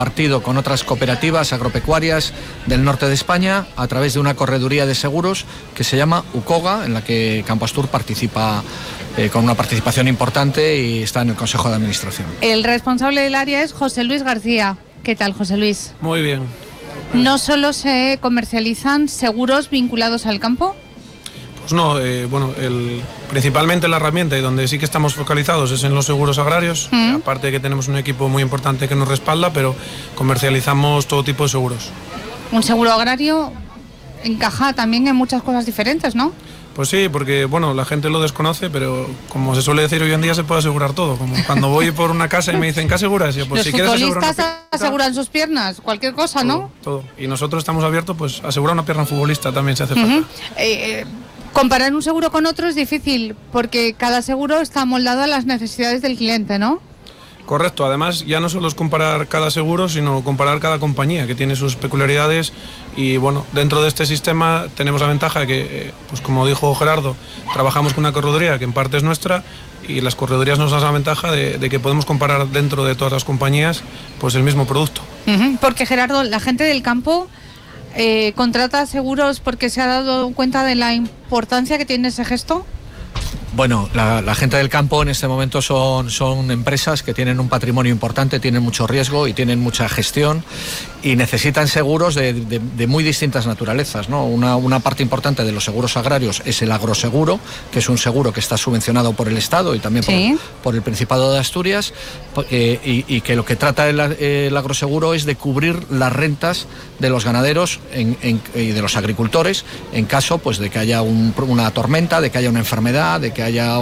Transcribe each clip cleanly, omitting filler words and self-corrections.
partido con otras cooperativas agropecuarias del norte de España a través de una correduría de seguros que se llama UCOGA, en la que Campastur participa con una participación importante y está en el Consejo de Administración. El responsable del área es José Luis García. ¿Qué tal, José Luis? Muy bien. ¿No solo se comercializan seguros vinculados al campo? Pues no, principalmente la herramienta y donde sí que estamos focalizados es en los seguros agrarios, aparte de que tenemos un equipo muy importante que nos respalda, pero comercializamos todo tipo de seguros. Un seguro agrario encaja también en muchas cosas diferentes, ¿no? Pues sí, porque la gente lo desconoce, pero como se suele decir hoy en día se puede asegurar todo. Como cuando voy por una casa y me dicen, ¿qué aseguras? Yo, pues, los si quieres futbolistas aseguran sus piernas, cualquier cosa, todo, ¿no? Todo. Y nosotros estamos abiertos, pues asegurar una pierna futbolista también se hace falta. Comparar un seguro con otro es difícil, porque cada seguro está amoldado a las necesidades del cliente, ¿no? Correcto, además ya no solo es comparar cada seguro, sino comparar cada compañía, que tiene sus peculiaridades y dentro de este sistema tenemos la ventaja de que, pues como dijo Gerardo, trabajamos con una correduría que en parte es nuestra y las corredurías nos dan la ventaja de que podemos comparar dentro de todas las compañías pues el mismo producto. Porque Gerardo, la gente del campo contrata seguros porque se ha dado cuenta de la importancia que tiene ese gesto. Bueno, la gente del campo en este momento son empresas que tienen un patrimonio importante, tienen mucho riesgo y tienen mucha gestión y necesitan seguros de muy distintas naturalezas, ¿no? Una parte importante de los seguros agrarios es el agroseguro, que es un seguro que está subvencionado por el Estado y también por el Principado de Asturias, y que lo que trata el agroseguro es de cubrir las rentas de los ganaderos y de los agricultores en caso pues de que haya una tormenta, de que haya una enfermedad, de que haya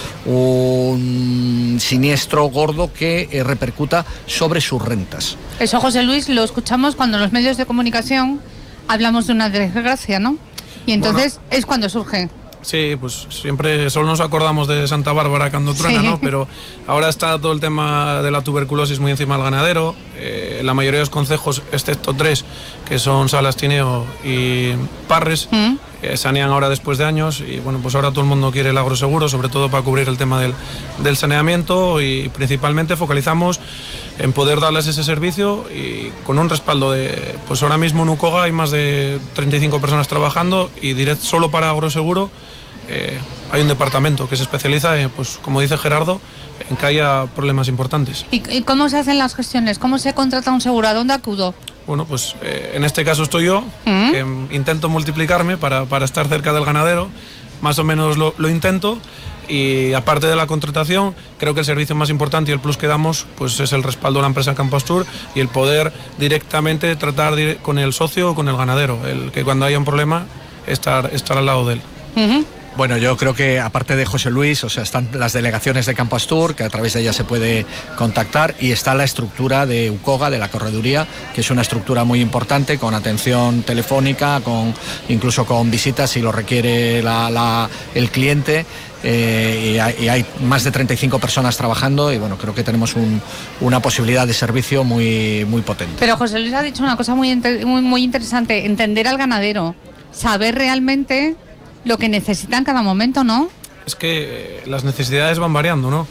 un siniestro gordo que repercuta sobre sus rentas. Eso, José Luis, lo escuchamos cuando en los medios de comunicación hablamos de una desgracia, ¿no? Y entonces es cuando surge. Sí, pues siempre solo nos acordamos de Santa Bárbara cuando truena, ¿no? Pero ahora está todo el tema de la tuberculosis muy encima del ganadero. La mayoría de los concejos, excepto 3, que son Salas, Tineo y Parres, sanean ahora después de años y pues ahora todo el mundo quiere el agroseguro, sobre todo para cubrir el tema del saneamiento y principalmente focalizamos en poder darles ese servicio y con un respaldo pues ahora mismo en UCOGA hay más de 35 personas trabajando y solo para agroseguro hay un departamento que se especializa en, pues como dice Gerardo, en que haya problemas importantes. ¿Y cómo se hacen las gestiones? ¿Cómo se contrata un seguro? ¿A dónde acudo? Bueno, pues en este caso estoy yo, que intento multiplicarme para estar cerca del ganadero, más o menos lo intento, y aparte de la contratación, creo que el servicio más importante y el plus que damos pues es el respaldo de la empresa Campastur y el poder directamente tratar con el socio o con el ganadero, el que cuando haya un problema estar al lado de él. Bueno, yo creo que aparte de José Luis, están las delegaciones de Campastur, que a través de ellas se puede contactar, y está la estructura de UCOGA, de la correduría, que es una estructura muy importante, con atención telefónica, incluso con visitas si lo requiere el cliente, y hay más de 35 personas trabajando y creo que tenemos una posibilidad de servicio muy, muy potente. Pero José Luis ha dicho una cosa muy interesante, entender al ganadero, saber realmente lo que necesita en cada momento, ¿no? Es que las necesidades van variando, ¿no?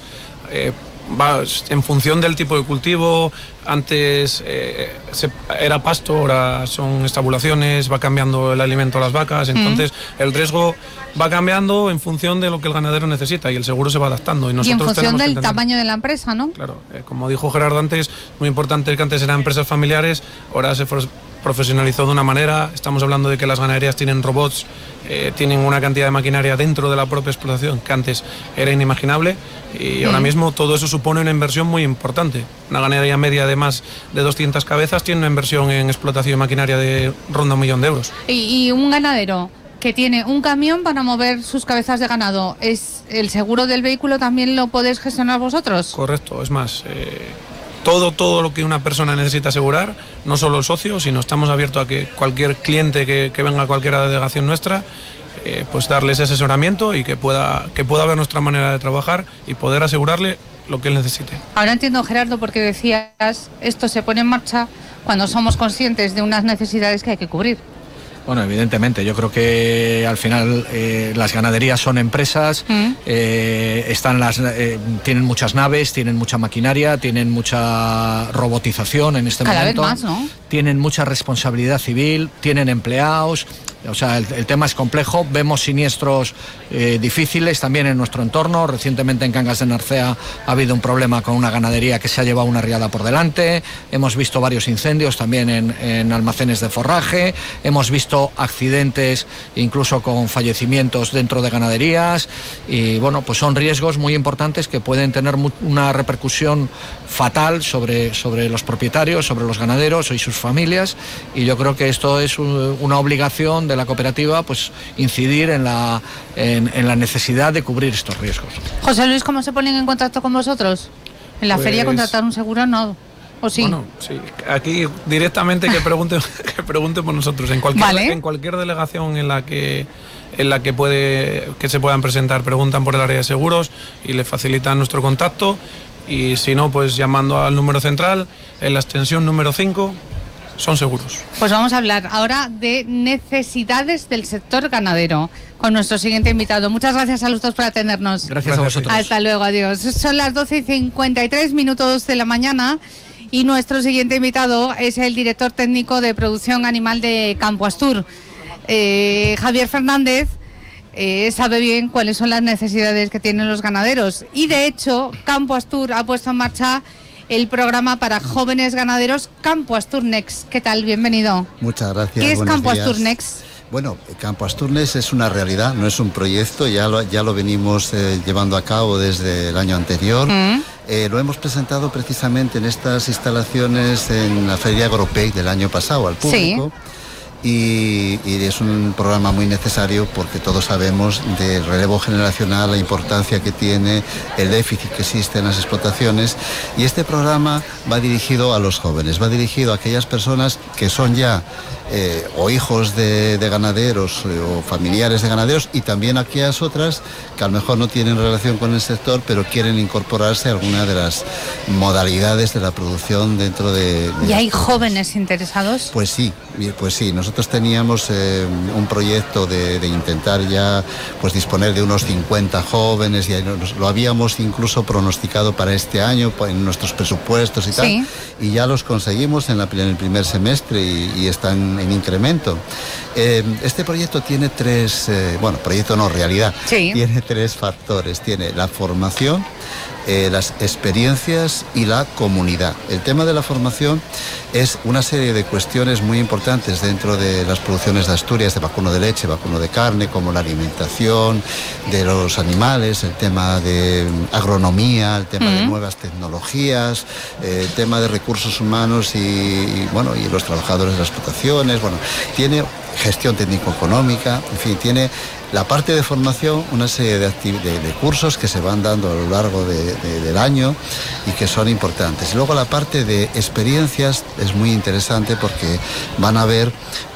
En función del tipo de cultivo, antes era pasto, ahora son estabulaciones, va cambiando el alimento a las vacas, entonces el riesgo va cambiando en función de lo que el ganadero necesita y el seguro se va adaptando. Y en función del tamaño de la empresa, ¿no? Claro, como dijo Gerardo antes, muy importante que antes eran empresas familiares, ahora se profesionalizó de una manera, estamos hablando de que las ganaderías tienen robots, tienen una cantidad de maquinaria dentro de la propia explotación que antes era inimaginable y ahora mismo todo eso supone una inversión muy importante. Una ganadería media de más de 200 cabezas tiene una inversión en explotación y maquinaria de ronda 1 millón de euros. Y un ganadero que tiene un camión para mover sus cabezas de ganado, ¿es el seguro del vehículo también lo podéis gestionar vosotros? Correcto, es más, todo lo que una persona necesita asegurar, no solo el socio, sino estamos abiertos a que cualquier cliente que venga a cualquier delegación nuestra, pues darles ese asesoramiento y que pueda ver nuestra manera de trabajar y poder asegurarle lo que él necesite. Ahora entiendo, Gerardo, porque decías, esto se pone en marcha cuando somos conscientes de unas necesidades que hay que cubrir. Bueno, evidentemente, yo creo que al final las ganaderías son empresas, tienen muchas naves, tienen mucha maquinaria, tienen mucha robotización en este momento. Cada vez más, ¿no? Tienen mucha responsabilidad civil, tienen empleados. O sea, el tema es complejo, vemos siniestros difíciles también en nuestro entorno. Recientemente en Cangas de Narcea ha habido un problema con una ganadería que se ha llevado una riada por delante, hemos visto varios incendios también en almacenes de forraje, hemos visto accidentes incluso con fallecimientos dentro de ganaderías y bueno, pues son riesgos muy importantes que pueden tener una repercusión fatal sobre los propietarios, sobre los ganaderos y sus familias, y yo creo que esto es una obligación de la cooperativa, pues incidir en la necesidad de cubrir estos riesgos. José Luis, ¿cómo se ponen en contacto con vosotros? ¿En la feria contratar un seguro no? ¿O sí? Bueno, sí, aquí directamente que pregunten por nosotros. En cualquier delegación en la que se puedan presentar, preguntan por el área de seguros y les facilitan nuestro contacto, y si no, pues llamando al número central en la extensión número 5. Son seguros. Pues vamos a hablar ahora de necesidades del sector ganadero con nuestro siguiente invitado. Muchas gracias a los dos por atendernos. Gracias a vosotros. Hasta luego, adiós. Son las 12:53 de la mañana y nuestro siguiente invitado es el director técnico de producción animal de Campo Astur. Javier Fernández sabe bien cuáles son las necesidades que tienen los ganaderos y de hecho Campo Astur ha puesto en marcha el programa para jóvenes ganaderos Campo Astur Next. ¿Qué tal? Bienvenido. Muchas gracias. ¿Qué es Campo Astur Next? Bueno, Campo Astur Next es una realidad, no es un proyecto, ya lo venimos llevando a cabo desde el año anterior. Lo hemos presentado precisamente en estas instalaciones en la Feria Agropec del año pasado al público. Sí. Y es un programa muy necesario porque todos sabemos del relevo generacional, la importancia que tiene, el déficit que existe en las explotaciones, y este programa va dirigido a los jóvenes, va dirigido a aquellas personas que son ya o hijos de ganaderos o familiares de ganaderos, y también aquellas otras que a lo mejor no tienen relación con el sector pero quieren incorporarse a alguna de las modalidades de la producción dentro de ¿Y hay jóvenes interesados? Pues sí, nosotros teníamos un proyecto de intentar ya pues disponer de unos 50 jóvenes, y lo habíamos incluso pronosticado para este año en nuestros presupuestos y tal, sí. Y ya los conseguimos en el primer semestre y están en incremento. Este proyecto tiene realidad, sí. Tiene 3 factores. Tiene la formación, las experiencias y la comunidad. El tema de la formación es una serie de cuestiones muy importantes dentro de las producciones de Asturias, de vacuno de leche, vacuno de carne, como la alimentación de los animales, el tema de agronomía, el tema de nuevas tecnologías, el tema de recursos humanos y los trabajadores de las explotaciones. Tiene gestión técnico-económica, en fin, tiene la parte de formación, una serie de cursos que se van dando a lo largo del año y que son importantes. Y luego la parte de experiencias es muy interesante porque van a haber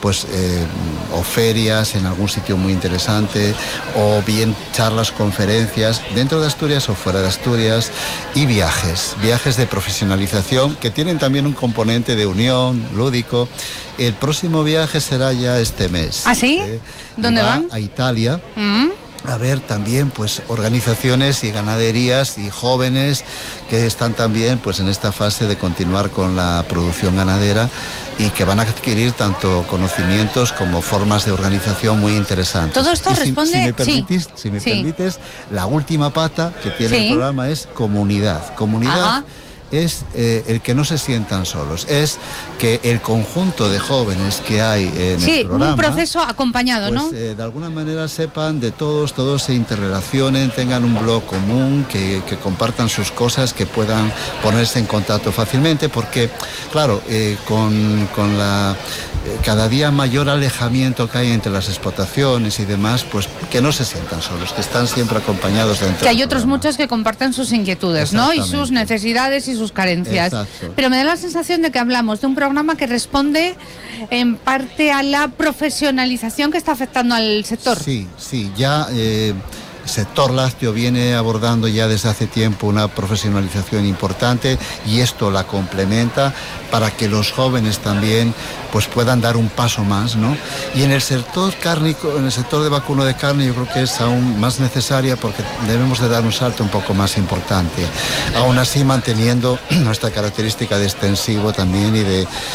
o ferias en algún sitio muy interesante, o bien charlas, conferencias dentro de Asturias o fuera de Asturias, y viajes de profesionalización que tienen también un componente de unión lúdico. El próximo viaje será ya este mes. ¿Ah, sí? ¿Dónde van? A Italia. A ver también organizaciones y ganaderías y jóvenes que están también en esta fase de continuar con la producción ganadera y que van a adquirir tanto conocimientos como formas de organización muy interesantes. Todo esto responde... Si me permites, la última pata que tiene el programa es comunidad. Comunidad. Es el que no se sientan solos, es que el conjunto de jóvenes que hay en el programa, un proceso acompañado, ¿no? De alguna manera sepan de todos se interrelacionen, tengan un blog común, que compartan sus cosas, que puedan ponerse en contacto fácilmente, porque claro, con la cada día mayor alejamiento que hay entre las explotaciones y demás, que no se sientan solos, que están siempre acompañados dentro. Que hay otros muchos que comparten sus inquietudes, ¿no? Y sus necesidades y sus carencias. Exacto. Pero me da la sensación de que hablamos de un programa que responde en parte a la profesionalización que está afectando al sector. Sí, ya El sector lácteo viene abordando ya desde hace tiempo una profesionalización importante y esto la complementa para que los jóvenes también pues puedan dar un paso más, ¿no? Y en el sector cárnico, en el sector de vacuno de carne, yo creo que es aún más necesaria porque debemos de dar un salto un poco más importante. Aún así manteniendo nuestra característica de extensivo también y de